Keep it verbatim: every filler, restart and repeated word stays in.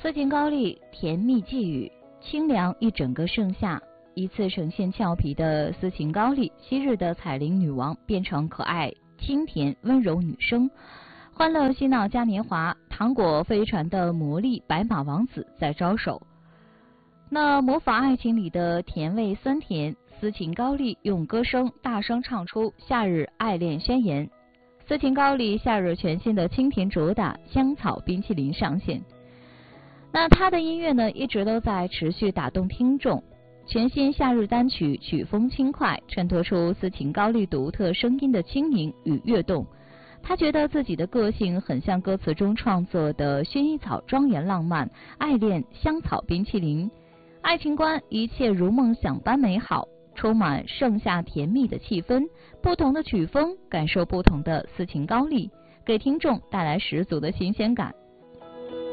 斯琴高丽甜蜜寄语，清凉一整个盛夏。一次呈现俏皮的斯琴高丽，昔日的彩铃女王变成可爱清甜温柔女生。欢乐嬉闹嘉年华，糖果飞船的魔力白马王子在招手。那模仿爱情里的甜味酸甜，斯琴高丽用歌声大声唱出夏日爱恋宣言。斯琴高丽夏日全新的清甜主打香草冰淇淋上线。那他的音乐呢，一直都在持续打动听众。全新夏日单曲曲风轻快，衬托出斯琴高丽独特声音的轻盈与跃动。他觉得自己的个性很像歌词中创作的薰衣草庄园浪漫，爱恋香草冰淇淋，爱情观一切如梦想般美好，充满盛夏甜蜜的气氛。不同的曲风，感受不同的斯琴高丽，给听众带来十足的新鲜感。